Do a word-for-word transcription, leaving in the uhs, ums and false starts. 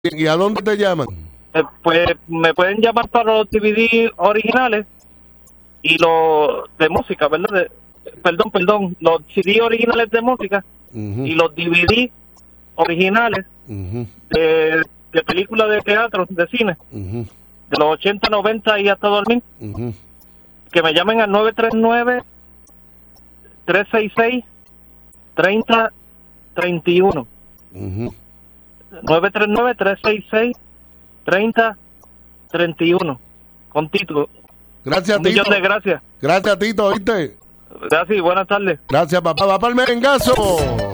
¿Y a dónde te llaman? Eh, pues me pueden llamar para los D V D originales y los de música, ¿verdad? De, perdón, perdón, los C D originales de música uh-huh. y los D V D originales uh-huh. de, de películas de teatro, de cine, uh-huh. de los ochenta, noventa y hasta dormir. Uh-huh. Que me llamen al nueve tres nueve, tres seis seis, tres cero tres uno. Uh-huh. nueve tres nueve, tres seis seis, tres cero tres uno. Con Tito. Gracias, Un Tito. millón de gracias. Gracias, Tito, ¿viste? Gracias y buenas tardes. Gracias, papá. Va para el merengazo.